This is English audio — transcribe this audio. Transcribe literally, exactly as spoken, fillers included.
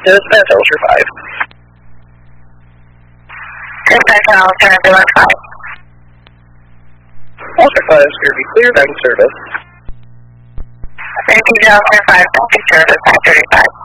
Dispatch Ultra five. Dispatch Ultra Ambulance five. Ultra five is going to be cleared on service. Thank you, Ultra five, thank you, service, nine thirty-five.